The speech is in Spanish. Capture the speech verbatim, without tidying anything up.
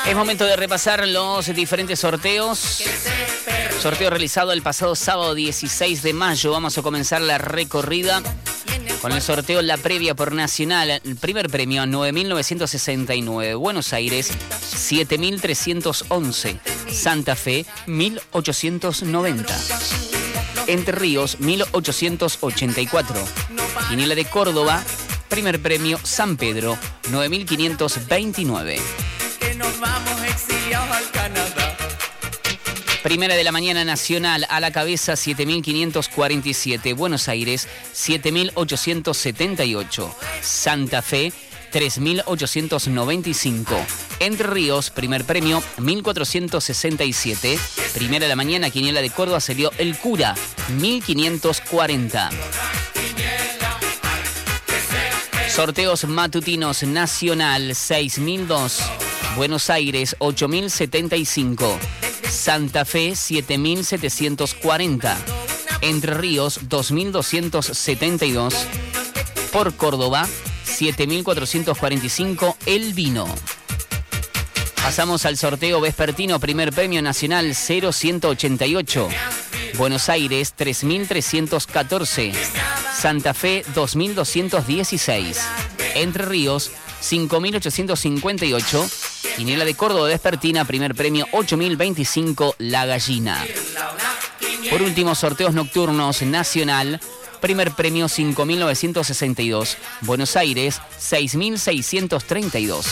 Es momento de repasar los diferentes sorteos. Sorteo realizado el pasado sábado dieciséis de mayo. Vamos a comenzar la recorrida con el sorteo La Previa por Nacional. El primer premio, nueve mil novecientos sesenta y nueve. Buenos Aires, siete mil trescientos once. Santa Fe, mil ochocientos noventa. Entre Ríos, mil ochocientos ochenta y cuatro. Quiniela de Córdoba, primer premio, San Pedro, nueve mil quinientos veintinueve. Que nos vamos exiliados al Canadá. Primera de la mañana nacional, a la cabeza siete mil quinientos cuarenta y siete. Buenos Aires, siete mil ochocientos setenta y ocho. Santa Fe, tres mil ochocientos noventa y cinco. Entre Ríos, primer premio, mil cuatrocientos sesenta y siete. Primera de la mañana, quiniela de Córdoba, salió El Cura, mil quinientos cuarenta. Sorteos matutinos nacional, seis mil dos. Buenos Aires, ocho mil setenta y cinco. Santa Fe, siete mil setecientos cuarenta. Entre Ríos, dos mil doscientos setenta y dos. Por Córdoba, siete mil cuatrocientos cuarenta y cinco. El Vino. Pasamos al sorteo vespertino, primer premio nacional, cero ciento ochenta y ocho. Buenos Aires, tres mil trescientos catorce. Santa Fe, dos mil doscientos dieciséis. Entre Ríos, cinco mil ochocientos cincuenta y ocho. Quiniela de Córdoba vespertina, primer premio, ocho mil veinticinco. La Gallina. Por último, sorteos nocturnos nacional, primer premio, cinco mil novecientos sesenta y dos. Buenos Aires, seis mil seiscientos treinta y dos.